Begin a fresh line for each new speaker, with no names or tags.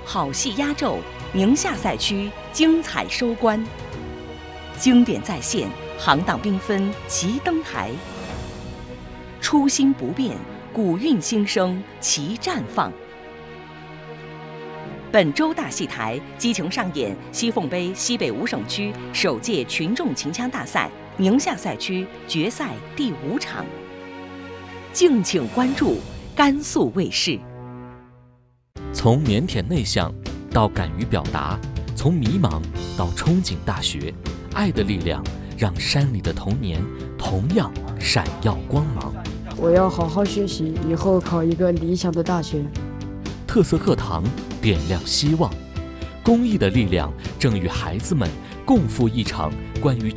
好戏压轴，宁夏赛区精彩收官。经典再现，行当缤纷齐登台。初心不变，古韵新生齐绽放。本周大戏台激情上演西凤杯西北五省区首届群众秦腔大赛宁夏赛区决赛第5场，敬请关注甘肃卫视。
从腼腆内向到敢于表达，从迷茫到憧憬大学，爱的力量让山里的童年同样闪耀光芒。
我要好好学习，以后考一个理想的大学。
特色课堂点亮希望，公益的力量正与孩子们共赴一场关于